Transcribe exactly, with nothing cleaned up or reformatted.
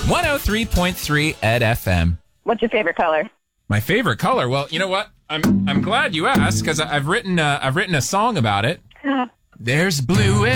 one oh three point three Ed F M. What's your favorite color? My favorite color? Well, you know what? I'm I'm glad you asked because I've written uh, I've written a song about it. There's blue